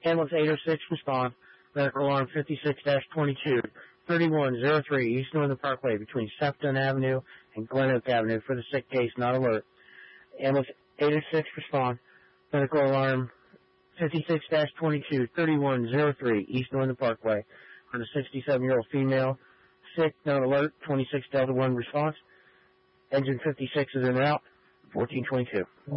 Ambulance 806 respond. Medical alarm 56-22, 3103 East Northern Parkway between Sefton Avenue and Glen Oak Avenue for the sick case, not alert. Ambulance 806 respond. Medical alarm 56-22, 3103 East Northern Parkway for the 67-year-old female. Sick, not alert, 26 Delta 1 response. Engine 56 is en route, 1422.